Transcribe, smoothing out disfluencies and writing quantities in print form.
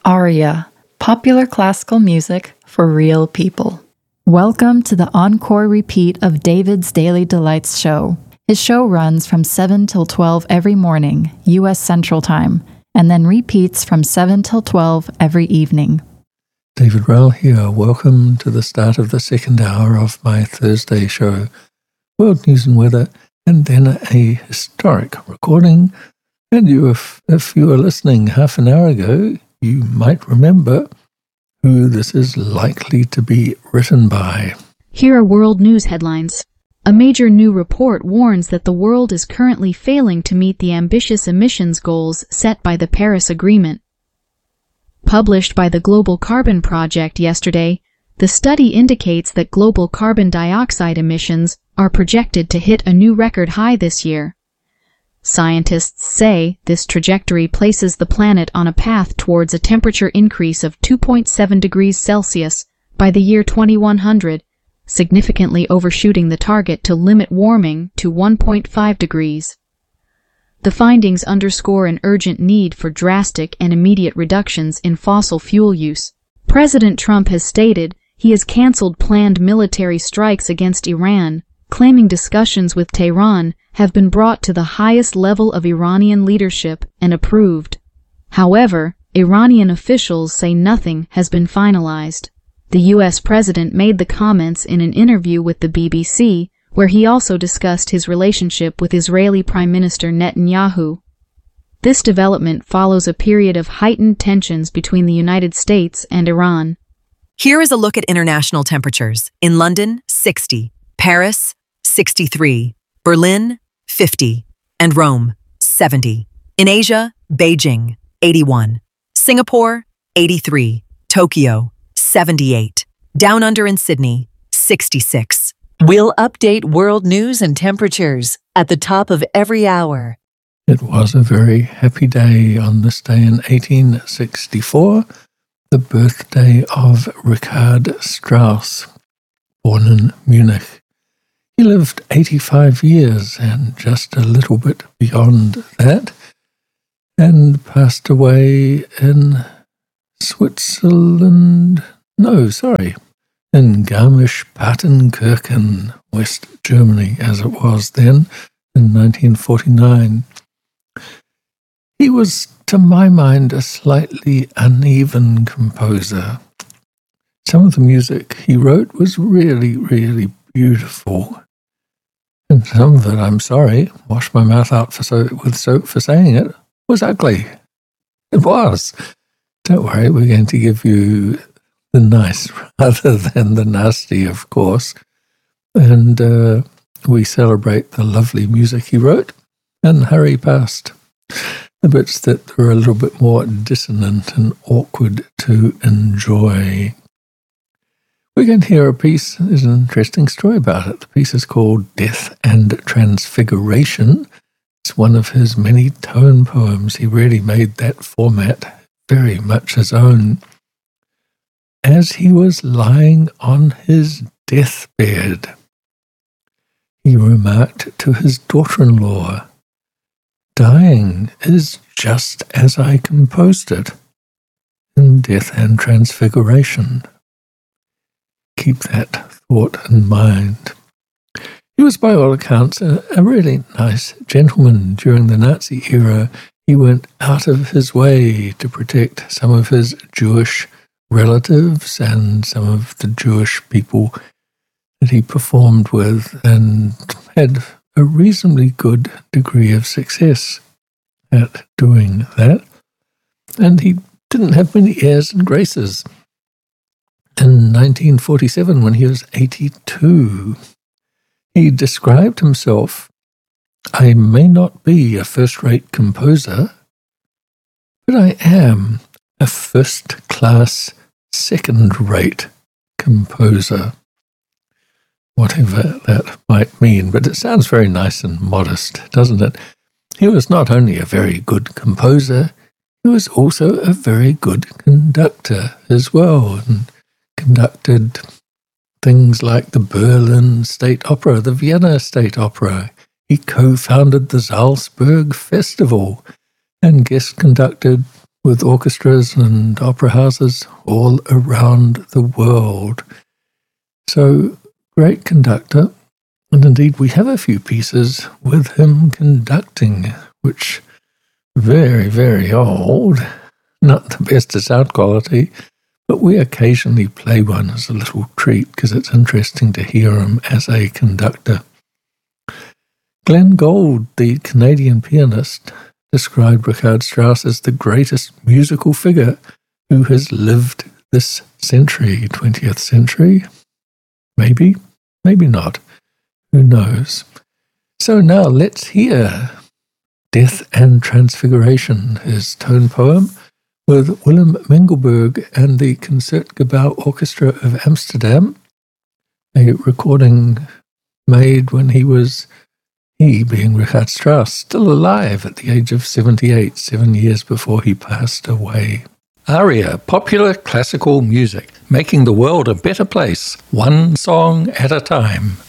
Aria, popular classical music for real people. Welcome to the encore repeat of David's Daily Delights show. His show runs from 7 till 12 every morning, U.S. Central Time, and then repeats from 7 till 12 every evening. David Rowell here. Welcome to the start of the second hour of my Thursday show, World News and Weather, and then a historic recording. And if you were listening half an hour ago, you might remember who this is likely to be written by. Here are world news headlines. A major new report warns that the world is currently failing to meet the ambitious emissions goals set by the Paris Agreement. Published by the Global Carbon Project yesterday, the study indicates that global carbon dioxide emissions are projected to hit a new record high this year. Scientists say this trajectory places the planet on a path towards a temperature increase of 2.7 degrees Celsius by the year 2100, significantly overshooting the target to limit warming to 1.5 degrees. The findings underscore an urgent need for drastic and immediate reductions in fossil fuel use. President Trump has stated he has canceled planned military strikes against Iran, claiming discussions with Tehran have been brought to the highest level of Iranian leadership and approved. However, Iranian officials say nothing has been finalized. The U.S. president made the comments in an interview with the BBC, where he also discussed his relationship with Israeli Prime Minister Netanyahu. This development follows a period of heightened tensions between the United States and Iran. Here is a look at international temperatures. In London, 60. Paris, 63. Berlin, 50. And Rome, 70. In Asia, Beijing, 81. Singapore, 83. Tokyo, 78. Down under in Sydney, 66. We'll update world news and temperatures at the top of every hour. It was a very happy day on this day in 1864, the birthday of Richard Strauss, born in Munich. He lived 85 years and just a little bit beyond that, and passed away in Switzerland. In Garmisch-Partenkirchen, West Germany, as it was then, in 1949. He was, to my mind, a slightly uneven composer. Some of the music he wrote was really, really beautiful. And some of it, I'm sorry, wash my mouth out with soap for saying it, was ugly. It was. Don't worry, we're going to give you the nice rather than the nasty, of course. And we celebrate the lovely music he wrote and hurry past the bits that were a little bit more dissonant and awkward to enjoy. We're going to hear a piece. There's an interesting story about it. The piece is called Death and Transfiguration. It's one of his many tone poems. He really made that format very much his own. As he was lying on his deathbed, he remarked to his daughter-in-law, "Dying is just as I composed it in Death and Transfiguration." Keep that thought in mind. He was, by all accounts, a really nice gentleman during the Nazi era. He went out of his way to protect some of his Jewish relatives and some of the Jewish people that he performed with, and had a reasonably good degree of success at doing that. And he didn't have many airs and graces. In 1947, when he was 82, he described himself, "I may not be a first-rate composer, but I am a first-class, second-rate composer." Whatever that might mean, but it sounds very nice and modest, doesn't it? He was not only a very good composer, he was also a very good conductor as well, and conducted things like the Berlin State Opera, the Vienna State Opera. He co-founded the Salzburg Festival and guest conducted with orchestras and opera houses all around the world. So, great conductor, and indeed we have a few pieces with him conducting, which very, very old, not the best of sound quality, but we occasionally play one as a little treat because it's interesting to hear him as a conductor. Glenn Gould, the Canadian pianist, described Richard Strauss as the greatest musical figure who has lived this century, 20th century. Maybe, maybe not. Who knows? So now let's hear Death and Transfiguration, his tone poem, with Willem Mengelberg and the Concertgebouw Orchestra of Amsterdam, a recording made when he being Richard Strauss, still alive at the age of 78, 7 years before he passed away. ARIA, popular classical music, making the world a better place, one song at a time.